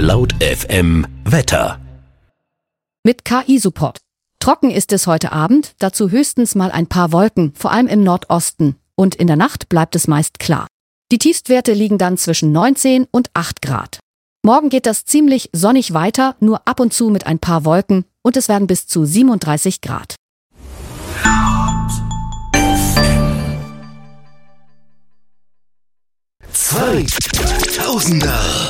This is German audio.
Laut FM Wetter. Mit KI-Support. Trocken ist es heute Abend, dazu höchstens mal ein paar Wolken, vor allem im Nordosten. Und in der Nacht bleibt es meist klar. Die Tiefstwerte liegen dann zwischen 19 und 8 Grad. Morgen geht das ziemlich sonnig weiter, nur ab und zu mit ein paar Wolken, und es werden bis zu 37 Grad. Zweitausender.